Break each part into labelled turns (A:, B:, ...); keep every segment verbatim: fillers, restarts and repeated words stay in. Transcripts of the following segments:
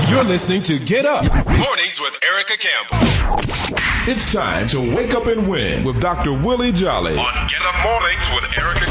A: You're listening to Get Up Mornings with Erica Campbell. It's time to wake up and win with Doctor Willie Jolly
B: on Get Up Mornings with Erica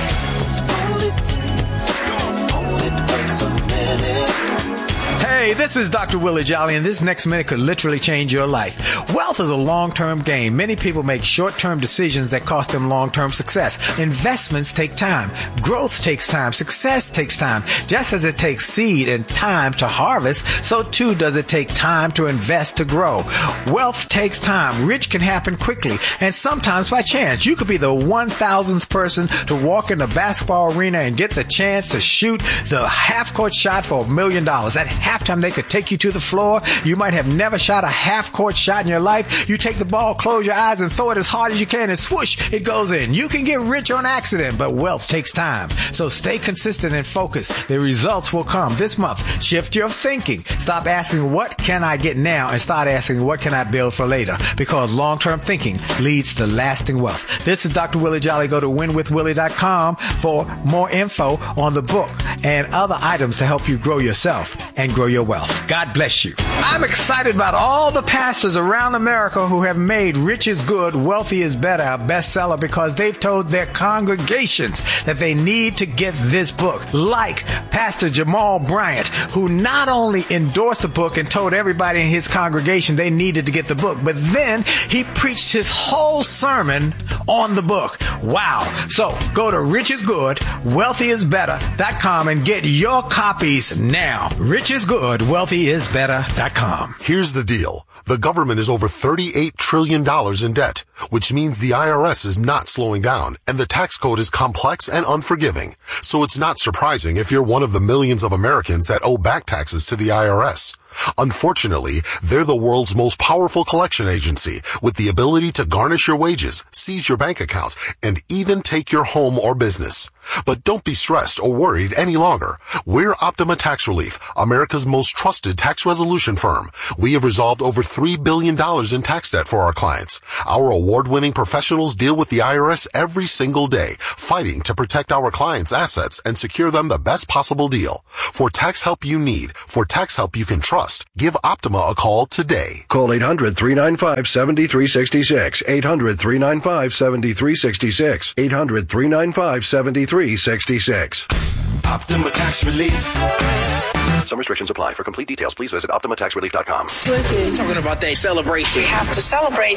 B: Campbell.
C: Hey, this is Doctor Willie Jolly, and this next minute could literally change your life. Wealth is a long-term game. Many people make short-term decisions that cost them long-term success. Investments take time. Growth takes time. Success takes time. Just as it takes seed and time to harvest, so too does it take time to invest to grow. Wealth takes time. Rich can happen quickly, and sometimes by chance. You could be the one thousandth person to walk in the basketball arena and get the chance to shoot the half-court shot for a million dollars. At halftime, they could take you to the floor. You might have never shot a half-court shot in your life. You take the ball, close your eyes, and throw it as hard as you can, and swoosh, it goes in. You can get rich on accident, but wealth takes time. So stay consistent and focused. The results will come this month. Shift your thinking. Stop asking, what can I get now? And start asking, what can I build for later? Because long-term thinking leads to lasting wealth. This is Doctor Willie Jolly. Go to win with willie dot com for more info on the book and other items to help you grow yourself and grow your wealth. God bless you. I'm excited about all the pastors around America who have made Rich is Good, Wealthy is Better a bestseller because they've told their congregations that they need to get this book. Like Pastor Jamal Bryant, who not only endorsed the book and told everybody in his congregation they needed to get the book, but then he preached his whole sermon on the book. Wow. So go to rich is good, wealthy is better dot com and get your copies now. Rich is good, wealthy is better dot com.
D: Here's the deal. The government is over thirty-eight trillion dollars in debt, which means the I R S is not slowing down, and the tax code is complex and unforgiving. So it's not surprising if you're one of the millions of Americans that owe back taxes to the I R S. Unfortunately, they're the world's most powerful collection agency with the ability to garnish your wages, seize your bank account, and even take your home or business. But don't be stressed or worried any longer. We're Optima Tax Relief, America's most trusted tax resolution firm. We have resolved over three billion dollars in tax debt for our clients. Our award-winning professionals deal with the I R S every single day, fighting to protect our clients' assets and secure them the best possible deal. For tax help you need, for tax help you can trust, give Optima a call today.
E: Call eight hundred, three nine five, seven three six six. eight hundred, three nine five, seven three six six. eight hundred, three nine five, seven three six six.
A: Optima Tax Relief.
E: Some restrictions apply. For complete details, please visit optima tax relief dot com.
F: Listen, talking about that celebration. We have to celebrate.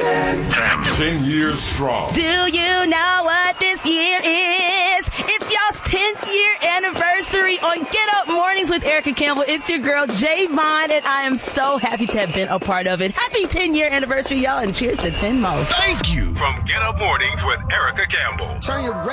A: Ten years strong.
G: Do you know what this year is? It's y'all's tenth year anniversary on Get Up Mornings with Erica Campbell. It's your girl, Jay Vaughn, and I am so happy to have been a part of it. Happy ten year anniversary, y'all, and cheers to ten more.
A: Thank you.
B: From Get Up Mornings with Erica Campbell.
A: Turn your